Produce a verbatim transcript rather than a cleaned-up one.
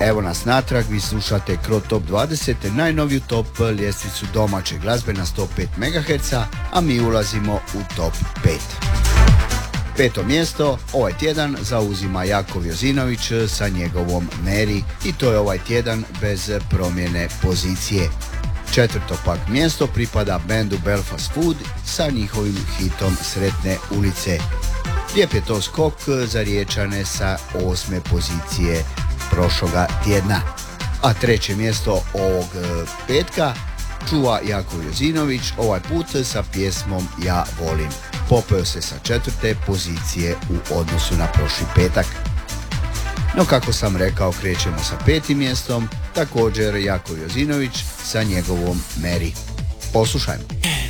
Evo nas natrag, vi slušate Cro Top dvadeset, najnoviju top ljestvicu domaće glazbe na sto pet megaherca, a mi ulazimo u top pet. Peto mjesto ovaj tjedan zauzima Jakov Jozinović sa njegovom Mary i to je ovaj tjedan bez promjene pozicije. Četvrto pak mjesto pripada bendu Belfast Food sa njihovim hitom Sretne ulice. Lijep je to skok za Riječane sa osme pozicije prošloga tjedna. A treće mjesto ovog petka čuva Jakov Jozinović, ovaj put sa pjesmom Ja volim. Popeo se sa četvrte pozicije u odnosu na prošli petak. No kako sam rekao, krećemo sa petim mjestom, također Jakov Jozinović sa njegovom Mary. Poslušajmo.